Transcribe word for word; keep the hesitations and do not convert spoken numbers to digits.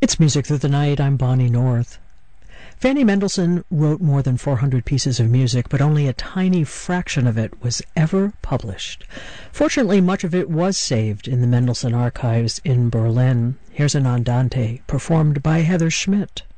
It's Music Through the Night. I'm Bonnie North. Fanny Mendelssohn wrote more than four hundred pieces of music, but only a tiny fraction of it was ever published. Fortunately, much of it was saved in the Mendelssohn archives in Berlin. Here's an andante performed by Heather Schmidt.